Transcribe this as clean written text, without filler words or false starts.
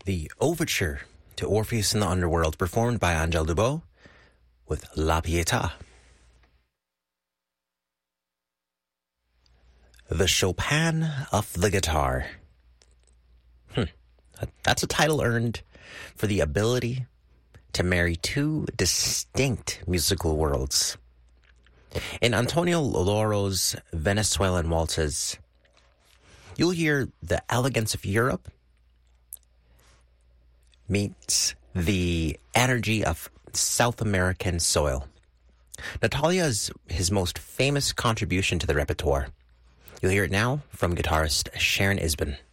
the overture to Orpheus in the Underworld, performed by Angèle Dubos with La Pietà. The Chopin of the Guitar. That's a title earned for the ability to marry two distinct musical worlds. In Antonio Loro's Venezuelan waltzes, you'll hear the elegance of Europe meets the energy of South American soil. Natalia is his most famous contribution to the repertoire. You'll hear it now from guitarist Sharon Isbin.